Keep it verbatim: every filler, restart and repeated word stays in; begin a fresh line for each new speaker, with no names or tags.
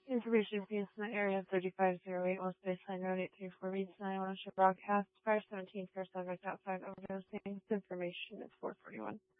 Information for use in the area of thirty-five oh eight West Baseline Road, eight three four Reeds, nine one should broadcast. Fire seventeen, first subject outside overdosing. This information is four forty-one.